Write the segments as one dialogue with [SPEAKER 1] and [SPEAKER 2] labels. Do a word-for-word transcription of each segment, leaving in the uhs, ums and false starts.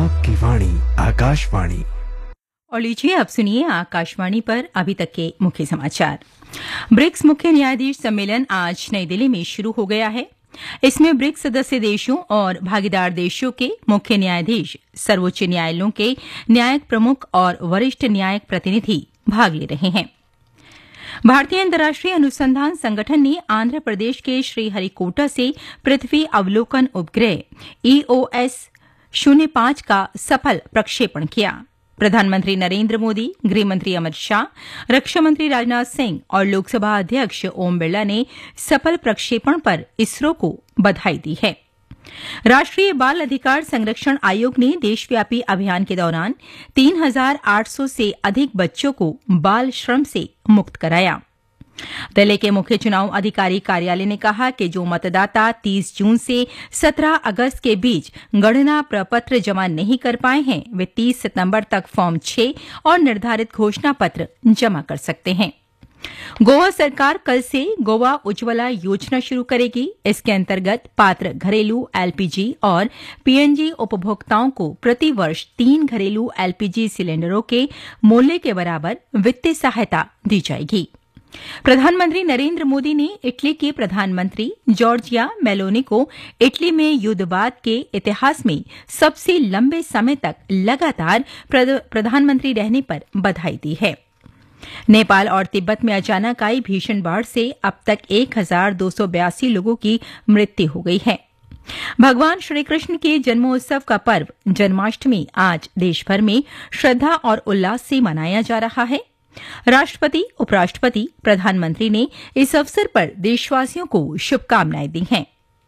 [SPEAKER 1] आपकी वाणी आकाशवाणी।
[SPEAKER 2] और लीजिए अब सुनिए आकाशवाणी पर अभी तक के मुख्य समाचार। ब्रिक्स मुख्य न्यायाधीश सम्मेलन आज नई दिल्ली में शुरू हो गया है। इसमें ब्रिक्स सदस्य देशों और भागीदार देशों के मुख्य न्यायाधीश, सर्वोच्च न्यायालयों के न्यायिक प्रमुख और वरिष्ठ न्यायिक प्रतिनिधि भाग ले रहे हैं। भारतीय अंतर्राष्ट्रीय अनुसंधान संगठन ने आंध्र प्रदेश के श्रीहरिकोटा से पृथ्वी अवलोकन उपग्रह ईओएस शून्य पांच का सफल प्रक्षेपण किया। प्रधानमंत्री नरेंद्र मोदी, गृहमंत्री अमित शाह, रक्षा मंत्री राजनाथ सिंह और लोकसभा अध्यक्ष ओम बिरला ने सफल प्रक्षेपण पर इसरो को बधाई दी है। राष्ट्रीय बाल अधिकार संरक्षण आयोग ने देशव्यापी अभियान के दौरान तीन हजार आठ सौ से अधिक बच्चों को बाल श्रम से मुक्त कराया। दिल्ली के मुख्य चुनाव अधिकारी कार्यालय ने कहा कि जो मतदाता तीस जून से सत्रह अगस्त के बीच गणना प्रपत्र जमा नहीं कर पाए हैं, वे तीस सितंबर तक फॉर्म छह और निर्धारित घोषणा पत्र जमा कर सकते हैं। गोवा सरकार कल से गोवा उज्ज्वला योजना शुरू करेगी। इसके अंतर्गत पात्र घरेलू एलपीजी और पीएनजी उपभोक्ताओं को प्रति वर्ष तीन घरेलू एलपीजी सिलेंडरों के मूल्य के बराबर वित्तीय सहायता दी जाएगी। प्रधानमंत्री नरेंद्र मोदी ने इटली के प्रधानमंत्री जॉर्जिया मेलोनी को इटली में युद्ध बाद के इतिहास में सबसे लंबे समय तक लगातार प्रधानमंत्री रहने पर बधाई दी है। नेपाल और तिब्बत में अचानक आई भीषण बाढ़ से अब तक एक हजार दो सौ बयासी लोगों की मृत्यु हो गई है। भगवान श्रीकृष्ण के जन्मोत्सव का पर्व जन्माष्टमी आज देशभर में श्रद्धा और उल्लास से मनाया जा रहा है। राष्ट्रपति, उपराष्ट्रपति, प्रधानमंत्री ने इस अवसर पर देशवासियों को शुभकामनाएं दी हैं।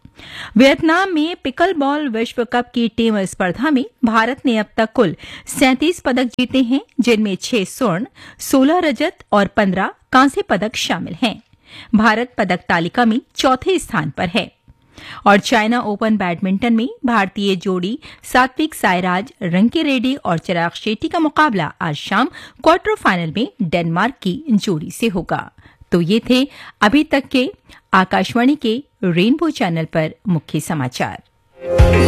[SPEAKER 2] वियतनाम में पिकल बॉल विश्व कप की टीम स्पर्धा में भारत ने अब तक कुल सैंतीस पदक जीते हैं, जिनमें छह स्वर्ण, सोलह रजत और पंद्रह कांस्य पदक शामिल हैं। भारत पदक तालिका में चौथे स्थान पर है। और चाइना ओपन बैडमिंटन में भारतीय जोड़ी सात्विक साईराज, रंकी रेड्डी और चिराग शेट्टी का मुकाबला आज शाम क्वार्टर फाइनल में डेनमार्क की जोड़ी से होगा। तो ये थे अभी तक के आकाशवाणी के रेनबो चैनल पर मुख्य समाचार।